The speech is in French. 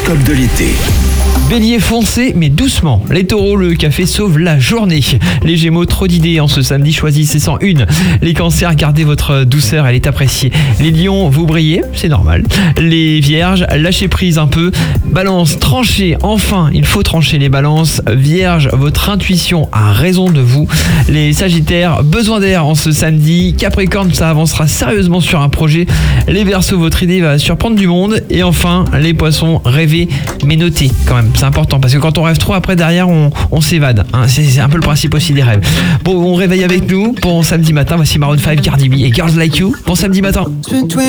L'horoscope de l'été. Bélier, foncez mais doucement. Les taureaux, le café sauve la journée. Les gémeaux, trop d'idées en ce samedi, choisissez 101. Les cancers, gardez votre douceur, elle est appréciée. Les lions, vous brillez, c'est normal. Les vierges, lâchez prise un peu. Balance, tranchez, enfin, il faut trancher les balances. Vierge, votre intuition a raison de vous. Les sagittaires, besoin d'air en ce samedi. Capricorne, ça avancera sérieusement sur un projet. Les verseaux, votre idée va surprendre du monde. Et enfin, les poissons, rêvez mais notez quand même. C'est important parce que quand on rêve trop, après derrière on s'évade. Hein. C'est un peu le principe aussi des rêves. Bon, on réveille avec nous. Bon samedi matin, voici Maroon 5, Cardi B et Girls Like You. Bon samedi matin.